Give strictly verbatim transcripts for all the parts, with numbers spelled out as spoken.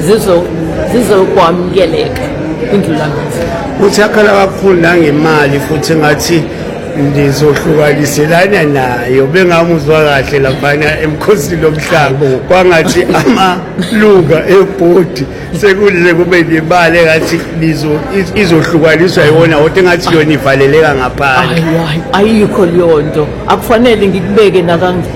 zizo zizokwamukeleka indlulamithi. Uthi akhala kakhulu nangemali futhi ngathi ndizohlukaniselana nayo bengamuzwa kahle laphana emkhosini lomhlaba kwangathi amaluka ebhodi sekudle kube nemali ngathi lizo izohlukaniswa yona kodwa ngathi yona ivaleleka ngaphandle. Hayi ayikho leyo nto akufanele ngikubeke nakangi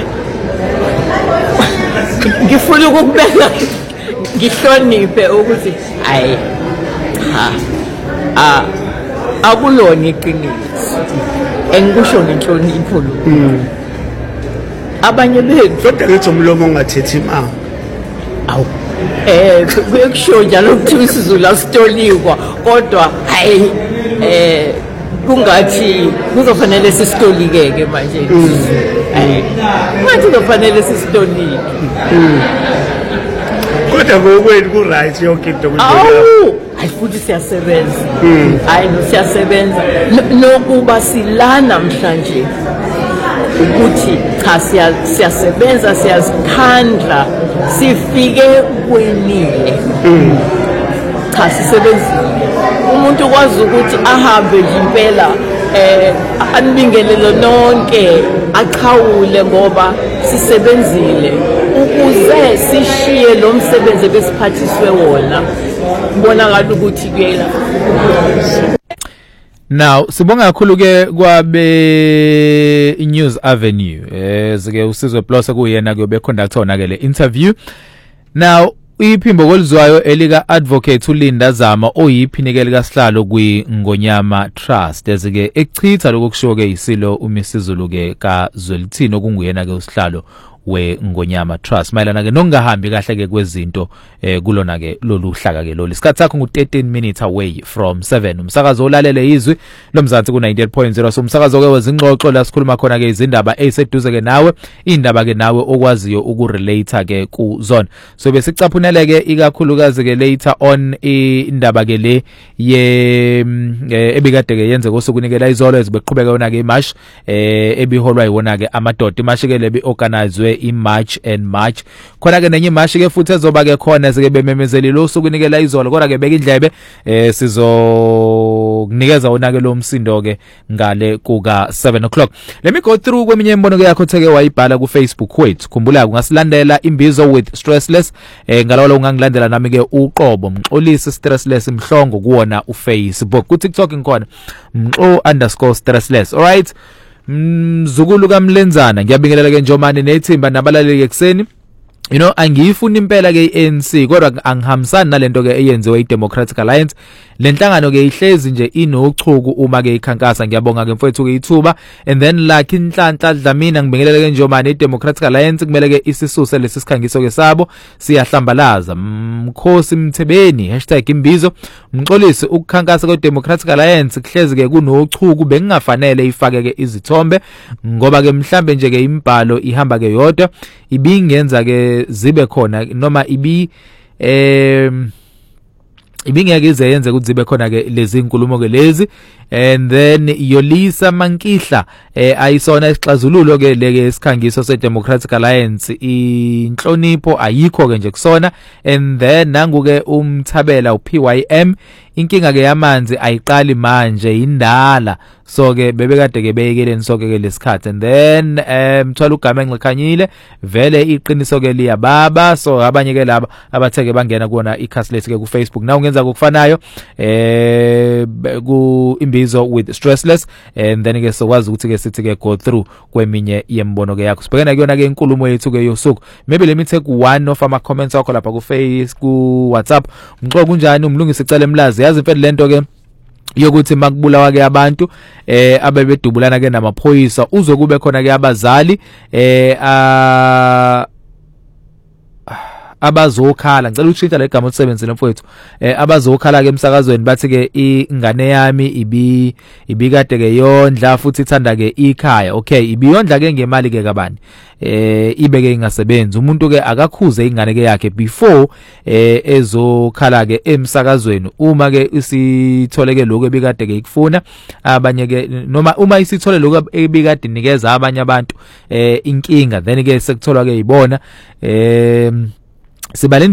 ngifuna ukubeka ngihloniphe ukuthi hayi ha a akulona iqiniso engikusho ngenhlonipho lo abanye bethu kodwa ngithi umlomo ongathethi imanga awu eh kuyekusho njalo ukuthi isiZulu asitolikwa kodwa hayi eh kungathi kuzofanele sisitolikeke manje eh ngathi kuzofanele sisitolike kodwa ngokwenu ku right yonke into awu hayi futhi siyasebenza hayi siyasebenza nokuba silana namhlanje ukuthi cha siyasebenza siyazikhandla sifike kwenile cha sisebenzile umuntu kwazi ukuthi ahambe nje impela eh anibingelelo nonke aqhawule ngoba sisebenzile ukuze sishiye lo msebenzi besiphathiswe wona ngibona ngathi ukuthi kuyela. Now sibonga kakhulu ke kwabe News Avenue eh sike usizwe plus kuyena kuyobe conduct ona ke le interview. Now iphimbo kolizwayo elika advocate uLinda Zama oyiphinike lika Sihlalo kwi Ngonyama Trust ezike echitha lokusho ke isilo uMisizulu ke kaZwelithini okunguyena ke usihlalo we Ngonyama Trust mayelana ke nokungahambi kahle ke kwezinto eh kulona ke lolu hlaka ke lolu isikhathi sakho ngu thirteen minutes away from seven umsakazo olalele izwi lomzansi ku ninety-eight point zero so umsakazo ke wezingxoxo la sikhuluma khona ke izindaba eziseduze ke nawe indaba ke nawe okwaziyo ukurelate ke ku zone so besicaphunele ke ikakhulukazi ke later on indaba ke le ye ebikade ke yenze kosukunikela izolo ezibeqhubeka yona ke imarch eh ebiholwa yiwona ke amadoda imarch ke lebi organizwe iMarch and March khona ke nenye imarch ke futhi ezoba ke khona sike bememezeli lo sukunikela izolo kodwa ke beka indlebe eh sizokunikeza wona ke lo msindo ke ngale kuka seven o'clock. Let me go through kweminye imbono ke yakho theke wayibhala ku Facebook wethu khumbula ungasilandela imbizo with stressless eh ngalolo ungangilandela nami ke uqobo mxolisi stressless imhlongo kuwona uFacebook ku TikTok ngikhona mxo underscore stressless. All right mzukulu kaMlenzana ngiyabingelela ke Njomani nethimba nabalaleli ekseni you know angiyifuna impela ke i-A N C kodwa angihambisani nalento ke eyenziwe iDemocratic Alliance lenhlangano ke ihlezi nje inochuku uma ke ikhankasa ngiyabonga ke mfowethu ke ithuba and then like inhlanhla Dlamini ngibingelela ke Njomani iDemocratic Alliance kumele ke isisuse lesi sikhangiso ke sabo siyahlambalaza Mkhosi Mthebeni hashtag imbizo mxolisi ukukhankasa kweDemocratic Alliance kuhlezi ke kunochuku bengingafanele ifake ke izithombe ngoba ke mhlambe nje ke imbhalo ihamba ke yodwa ibingenza ke zibe khona noma ibi em ibingeke izenze ukuthi zibe khona ke lezi inkulumo ke lezi and then Yolisa Mankihla eh ayisona isixazululo ke leke isikhangiso seDemocratic Alliance inhlonipho ayikho ke nje kusona and then nangu ke umthabela uP Y M inkinga ke yamanzi ayiqali manje indala so ke bebekade ke beyekeleni sonke ke lesikhathi and then em mthwala ugama engikhanyile vele iqiniso ke liyababa so abanye ke laba abatheke bangena kuona ikhasi lethu ke ku Facebook na ungenza kokufanayo eh ku imbizo with stressless and then ke sokwazi ukuthi ke sithi ke go through kweminye yembono ke yakho sibhekena kuyona ke inkulumo yethu ke yosuku maybe let me take one of ama comments akho lapha ku Facebook ku WhatsApp mxoko kunjani umlungisi icala emlazi yazi impela lento ke yokuthi makubulawa ke abantu eh abebedubulana ke namaphoyisa uzokube khona ke abazali eh abazokhala ngicela ukushintsha le gama olisebenzile mfowethu eh abazokhala ke emsakazweni bathi ke ingane yami ibi ibikade ke yondla futhi ithanda ke ikhaya okay ibiyondla ke ngemali ke kabani eh ibe ke ingasebenzi umuntu ke akakhuze ingane ke yakhe before eh ezokhala ke emsakazweni uma ke isithole ke lokho ebikade ke ikufuna abanye ke noma uma isithole lokho ebikade nikeza abanye abantu eh inkinga then ke sekutholwa ke ibona eh sibale